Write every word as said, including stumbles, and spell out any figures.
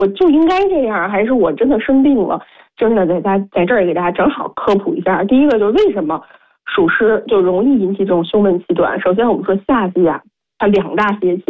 我就应该这样，还是我真的生病了？真的在家在这儿给大家正好科普一下。第一个就是为什么属狮就容易引起这种胸闷气短。首先我们说夏季啊，它两大邪气，